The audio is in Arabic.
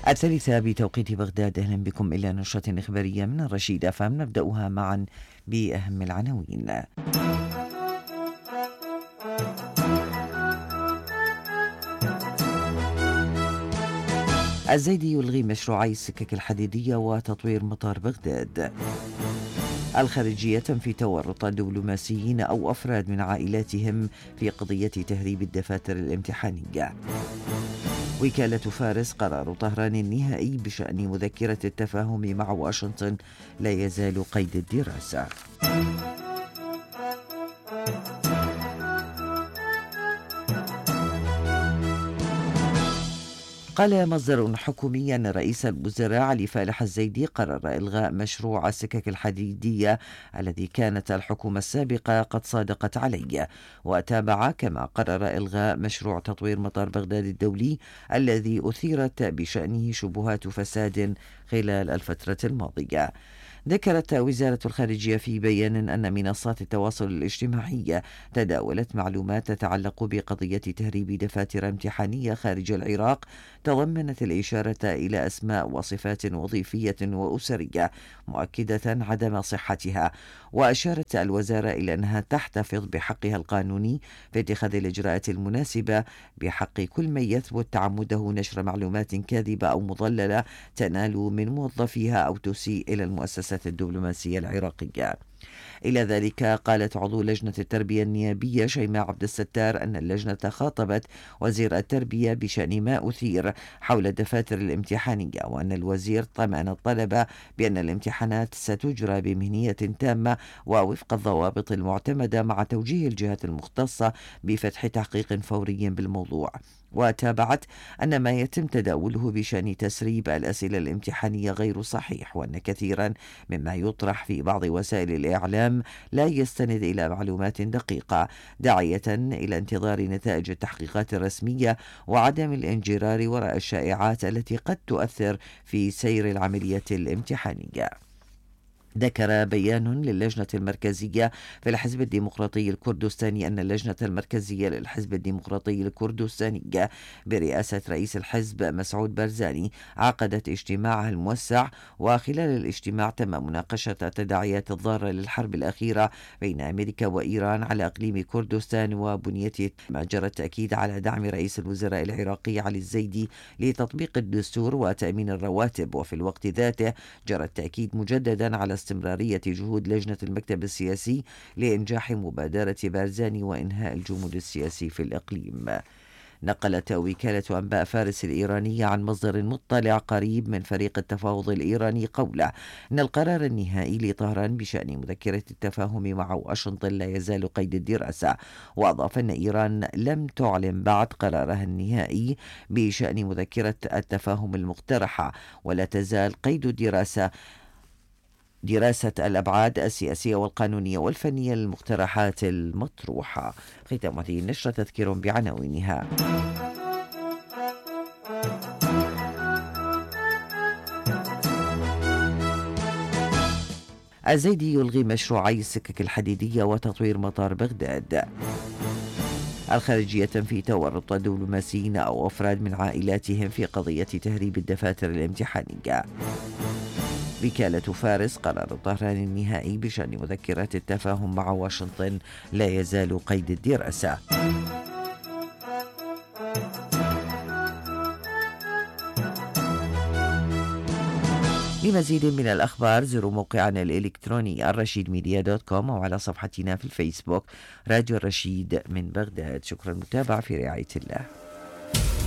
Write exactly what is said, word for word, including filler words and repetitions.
الثالثة بتوقيت بغداد. أهلا بكم إلى نشرة إخبارية من الرشيد أفهم، نبدأها معا بأهم العناوين. الزيدي يلغي مشروعي السكك الحديدية وتطوير مطار بغداد. الخارجية تنفي تورط دبلوماسيين أو أفراد من عائلاتهم في قضية تهريب الدفاتر الامتحانية. وكالة فارس: قرار طهران النهائي بشأن مذكرة التفاهم مع واشنطن لا يزال قيد الدراسة. قال مصدر حكومي أن رئيس الوزراء علي فالح الزيدي قرر إلغاء مشروع السكك الحديدية الذي كانت الحكومة السابقة قد صادقت عليه، وتابع كما قرر إلغاء مشروع تطوير مطار بغداد الدولي الذي أثيرت بشأنه شبهات فساد خلال الفترة الماضية. ذكرت وزارة الخارجية في بيان أن منصات التواصل الاجتماعي تداولت معلومات تتعلق بقضية تهريب دفاتر امتحانية خارج العراق تضمنت الإشارة إلى أسماء وصفات وظيفية وأسرية، مؤكدة عدم صحتها. وأشارت الوزارة إلى أنها تحتفظ بحقها القانوني في اتخاذ الإجراءات المناسبة بحق كل من يثبت تعمده نشر معلومات كاذبة أو مضللة تنال من موظفيها أو تسيء إلى المؤسسة الدبلوماسية العراقية. إلى ذلك قالت عضو لجنة التربية النيابية شيماء عبد الستار أن اللجنة خاطبت وزير التربية بشأن ما أثير حول الدفاتر الامتحانية، وأن الوزير طمأن الطلبة بأن الامتحانات ستجرى بمهنية تامة ووفق الضوابط المعتمدة، مع توجيه الجهات المختصة بفتح تحقيق فوري بالموضوع. وتابعت أن ما يتم تداوله بشأن تسريب الأسئلة الامتحانية غير صحيح، وأن كثيرا مما يطرح في بعض وسائل الإعلام لا يستند إلى معلومات دقيقة، داعية إلى انتظار نتائج التحقيقات الرسمية وعدم الانجرار وراء الشائعات التي قد تؤثر في سير العملية الامتحانية. ذكر بيان للجنة المركزية في الحزب الديمقراطي الكردستاني أن اللجنة المركزية للحزب الديمقراطي الكردستاني برئاسة رئيس الحزب مسعود بارزاني عقدت اجتماعها الموسع، وخلال الاجتماع تم مناقشة التداعيات الضارة للحرب الأخيرة بين أمريكا وإيران على إقليم كردستان وبنيته، ما جرى التأكيد على دعم رئيس الوزراء العراقي علي الزيدي لتطبيق الدستور وتأمين الرواتب. وفي الوقت ذاته جرى التأكيد مجددا على استمرارية جهود لجنة المكتب السياسي لإنجاح مبادرة بارزاني وإنهاء الجمود السياسي في الإقليم. نقلت وكالة أنباء فارس الإيرانية عن مصدر مطلع قريب من فريق التفاوض الإيراني قوله أن القرار النهائي لطهران بشأن مذكرة التفاهم مع واشنطن لا يزال قيد الدراسة، وأضاف أن إيران لم تعلن بعد قرارها النهائي بشأن مذكرة التفاهم المقترحة، ولا تزال قيد الدراسة دراسة الأبعاد السياسية والقانونية والفنية للمقترحات المطروحة. ختام هذه النشرة تذكير بعناوينها. الزيدي يلغي مشروعي السكك الحديدية وتطوير مطار بغداد. الخارجية تنفي تورط دبلوماسيين أو أفراد من عائلاتهم في قضية تهريب الدفاتر الامتحانية. وكالة فارس: قرار طهران النهائي بشأن مذكرات التفاهم مع واشنطن لا يزال قيد الدراسة. لمزيد من الأخبار زوروا موقعنا الإلكتروني الرشيد ميديا دوت كوم أو على صفحتنا في الفيسبوك راديو الرشيد من بغداد. شكرا للمتابعة، في رعاية الله.